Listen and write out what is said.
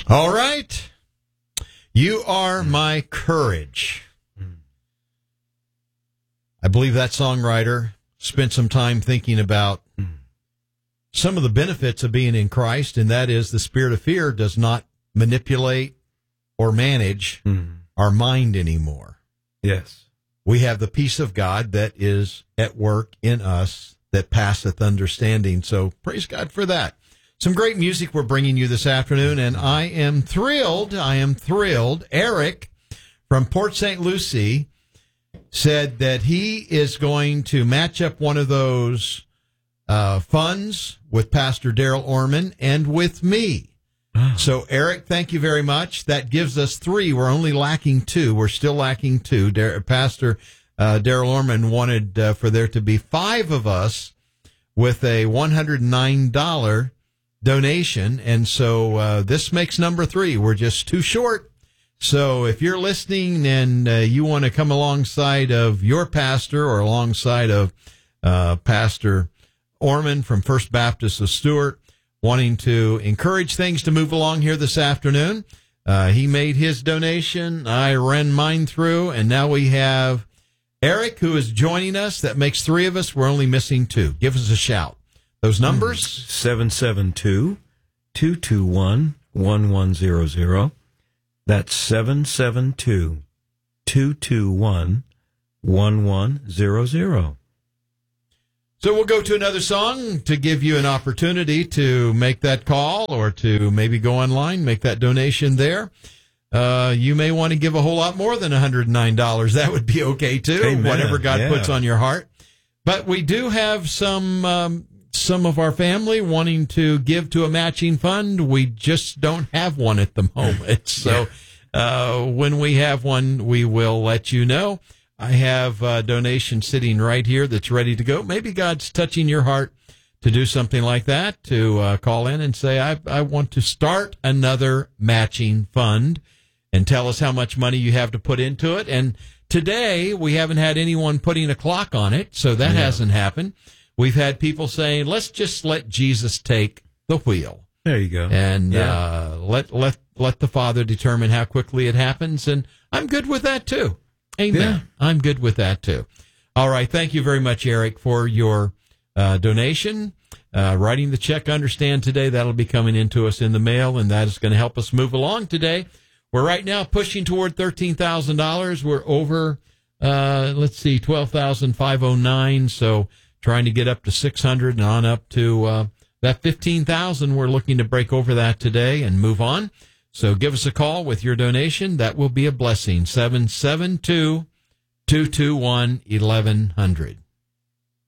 All right. You are my courage. I believe that songwriter spent some time thinking about some of the benefits of being in Christ, and that is the spirit of fear does not manipulate or manage our mind anymore. Yes. We have the peace of God that is at work in us that passeth understanding. So praise God for that. Some great music we're bringing you this afternoon, and I am thrilled. Eric from Port St. Lucie said that he is going to match up one of those funds with Pastor Daryl Orman and with me. So, Eric, thank you very much. That gives us 3. We're only lacking 2. We're still lacking 2. Pastor Daryl Orman wanted for there to be 5 of us with a $109 donation, and so this makes number 3. We're just too short. So if you're listening and you want to come alongside of your pastor or alongside of Pastor Orman from First Baptist of Stuart, wanting to encourage things to move along here this afternoon, he made his donation. I ran mine through, and now we have Eric, who is joining us. That makes 3 of us. We're only missing 2. Give us a shout. Those numbers? 772-221-1100. That's 772-221-1100. So we'll go to another song to give you an opportunity to make that call or to maybe go online, make that donation there. You may want to give a whole lot more than $109. That would be okay, too. Amen. Whatever God puts on your heart. But we do have some of our family wanting to give to a matching fund. We just don't have one at the moment. So when we have one, we will let you know. I have a donation sitting right here that's ready to go. Maybe God's touching your heart to do something like that, to call in and say, I want to start another matching fund, and tell us how much money you have to put into it. And today, we haven't had anyone putting a clock on it, so that hasn't happened. We've had people saying, let's just let Jesus take the wheel. There you go. And let the Father determine how quickly it happens. And I'm good with that, too. Amen. Yeah. I'm good with that, too. All right. Thank you very much, Eric, for your donation. Writing the check, understand today, that'll be coming into us in the mail, and that is going to help us move along today. We're right now pushing toward $13,000. We're over, $12,509. So trying to get up to 600 and on up to that 15,000. We're looking to break over that today and move on. So give us a call with your donation. That will be a blessing. 772-221-1100.